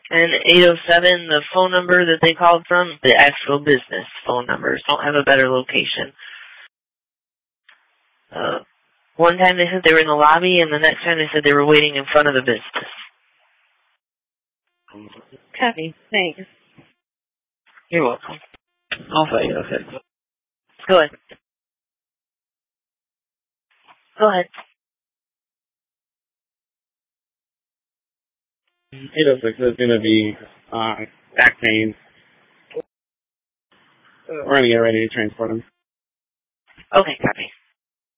And 807, the phone number that they called from, the actual business phone numbers don't have a better location. One time they said they were in the lobby, and the next time they said they were waiting in front of the business. Copy. Thanks. You're welcome. I'll say, okay. Go ahead. Go ahead. 806 is going to be back pain. We're going to get ready to transport him. Okay, copy.